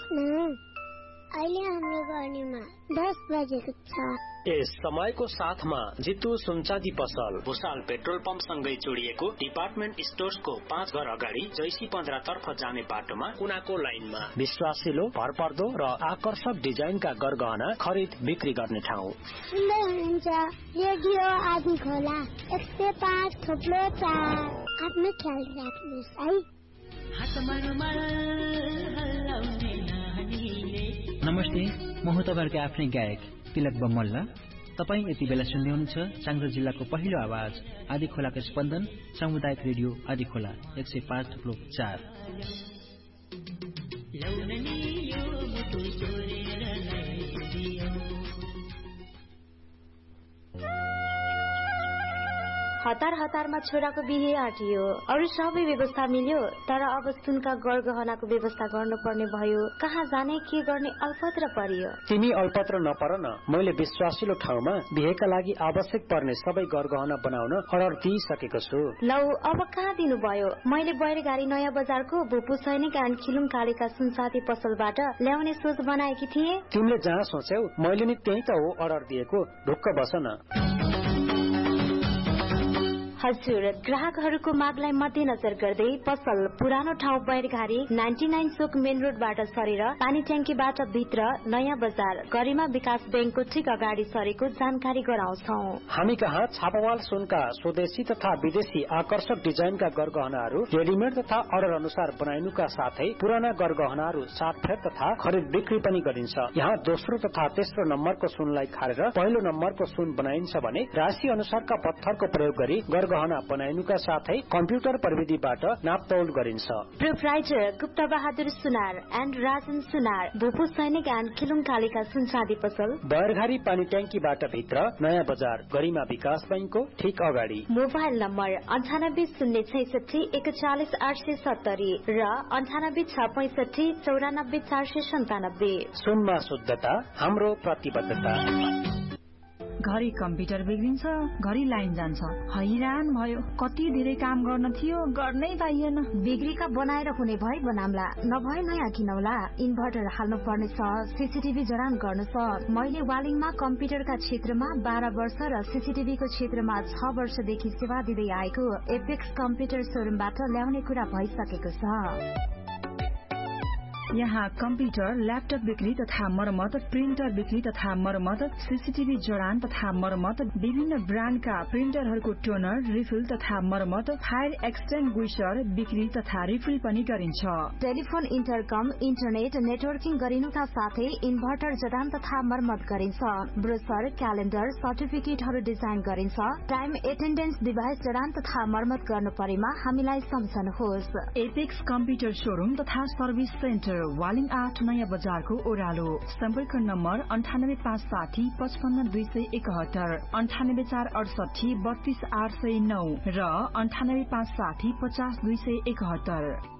अहिले हाम्रो गर्नेमा 10 बजेको छ। यस समयको साथमा जितु सुनचाँदी पसल भुसाल पेट्रोल पम्प सँगै जोडिएको डिपार्टमेन्ट स्टोर्सको 5 घर अगाडि जैसी 15 तर्फ जाने बाटोमा कुनाको लाइनमा विश्वासिलो भरपर्दो र आकर्षक डिजाइनका गरगहना खरिद बिक्री गर्ने ठाउँ। सुन्दै हुनुहुन्छ रेडियो आदि खोला 105 थोप्लो 4। आफ्नो ख्याल राख्नुहोस् है। नमस्ते, म हो तपाईहरुको आफ्नै गायक तिलक बमल्ला। तपाई यति बेला सुन्दै हुनुहुन्छ चाङग्रो जिल्लाको पहिलो आवाज आदि खोलाको स्पन्दन सामुदायिक रेडियो आदि खोला 105.4। हतारमा छोराको बिहे आँटियो, अरू सबै व्यवस्था मिल्यो, तर अब सुनका गरगहनाको व्यवस्था गर्नुपर्ने भयो। कहाँ जाने के गर्ने अल्पत्र परियो। तिमी अल्पत्र नपर न, मैले विश्वासिलो ठाउँमा बिहेका लागि आवश्यक पर्ने सबै गरगहना बनाउन अर्डर दिइसकेको छु। लौ अब कहाँ दिनु भयो? मैले बैरगाडी नयाँ बजारको भुपु सैनिक एन्ड खिलुङ कालीका सुनसादी पसलबाट ल्याउने सोच बनाएकी थिए। तिमीले जहाँ सोच्यौ मैले नि त्यही त हो अर्डर दिएको, ढुक्क बस न। हजुर, ग्राहकहरूको मागलाई मध्यनजर गर्दै पसल पुरानो ठाउँ बैरघारी 99 चोक मेन रोडबाट सरेर पानी ट्याङ्कीबाट भित्र नयाँ बजार गरिमा विकास बैंकको ठिक अगाडि सरेको जानकारी गराउँछौ। हामी कहाँ छापावाल सुनका स्वदेशी तथा विदेशी आकर्षक डिजाइनका गरगहनाहरू रेडिमेड तथा अर्डर अनुसार बनाइनुका साथै पुराना गरगहनाहरू साटफेर तथा खरिद बिक्री पनि गरिन्छ। यहाँ दोस्रो तथा तेस्रो नम्बरको सुनलाई खारेर पहिलो नम्बरको सुन बनाइन्छ भने राशि अनुसारका पत्थरको प्रयोग गरी गहना बनाइनुका साथै कम्प्युटर प्रविधिबाट नापतौल गरिन्छ। Proprietor Gupta Bahadur Sunar and Rajan सुनार भुपु सैनिक एन्ड खिलुङ कालीका सुनचाँदी पसल बैरघारी पानी ट्याङ्कीबाट भित्र नयाँ बजार गरिमा विकास बैंकको ठिक अगाडि। मोबाइल नम्बर 9806614870 र 9865494497। सुनमा शुद्धता हाम्रो प्रतिबद्धता। घरि कम्प्युटर बिग्रिन्छ, घरि लाइन जान्छ, हैरान भयो। कति धेरै काम गर्न थियो, गर्नै पाइएन। बिग्रीका बनाएर हुने भए बनाम्ला, नभए नयाँ किनौला। इन्भर्टर हाल्नु पर्ने छ, सीसीटीभी जडान गर्नु छ। मैले वालिङमा कम्प्युटरका क्षेत्रमा 12 वर्ष र सीसीटीभी को क्षेत्रमा 6 वर्षदेखि सेवा दिँदै आएको एपेक्स कम्प्युटर सोरुमबाट ल्याउने कुरा भइसकेको छ। यहाँ कम्प्युटर, ल्यापटप बिक्री तथा मरम्मत, प्रिन्टर बिक्री तथा मरम्मत, सीसीटीभी जडान तथा मरम्मत, विभिन्न ब्रान्डका प्रिन्टरहरूको टोनर, रिफिल तथा मरम्मत, फायर एक्सटिङ्ग्विशर बिक्री तथा रिफिल पनि गरिन्छ। टेलिफोन, इन्टरकम, इन्टरनेट नेटवर्किङ गरिनुका साथै इन्भर्टर जडान तथा मरम्मत गरिन्छ। ब्रोशर, क्यालेन्डर, सर्टिफिकेटहरू डिजाइन गरिन्छ। टाइम एटेन्डेन्स डिभाइस जडान तथा मरम्मत गर्नु परेमा हामीलाई सम्झनुहोस्। एपेक्स कम्प्युटर शोरूम तथा सर्भिस सेन्टर वालिङ 8 नयाँ बजारको ओह्रालो। सम्पर्क नम्बर 9856 55271, 98468 32809 र 98560 50271।